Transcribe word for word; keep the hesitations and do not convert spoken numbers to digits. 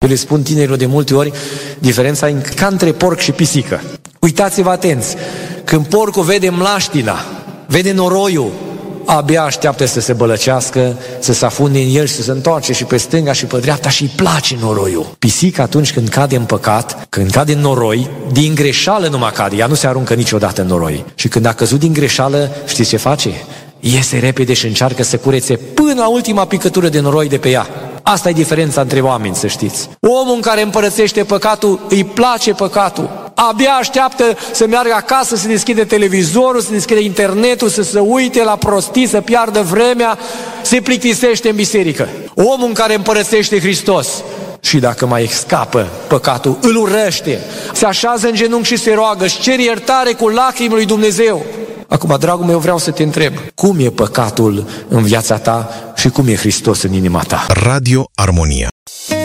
Eu le spun tinerilor de multe ori, diferența e ca între porc și pisică. Uitați-vă atenți, când porcul vede mlaștina, vede noroiul, abia așteaptă să se bălăcească, să se afunde în el și să se întoarce și pe stânga și pe dreapta și îi place noroiul. Pisica atunci când cade în păcat, când cade în noroi, din greșeală nu mai cade, ea nu se aruncă niciodată în noroi. Și când a căzut din greșeală, știți ce face? Iese repede și încearcă să curețe până la ultima picătură de noroi de pe ea. Asta e diferența între oameni, să știți. Omul în care împărățește păcatul, îi place păcatul. Abia așteaptă să meargă acasă, să deschide televizorul, să deschide internetul, să se uite la prostii, să piardă vremea, se plictisește în biserică. Omul în care împărățește Hristos, și dacă mai scapă păcatul, îl urăște, se așează în genunchi și se roagă, își cere iertare cu lacrimi lui Dumnezeu. Acum, dragul meu, vreau să te întreb, cum e păcatul în viața ta și cum e Hristos în inima ta? Radio Armonia.